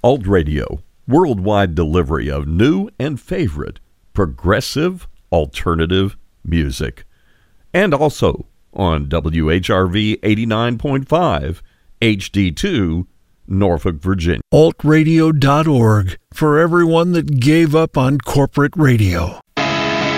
Alt Radio, worldwide delivery of new and favorite progressive alternative music. And also on WHRV 89.5 HD2, Norfolk, Virginia. Altradio.org for everyone that gave up on corporate radio.